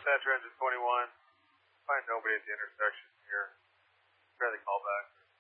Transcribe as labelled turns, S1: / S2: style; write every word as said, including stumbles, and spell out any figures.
S1: Dispatcher engine twenty-one. Find nobody at the intersection here. Try the callback.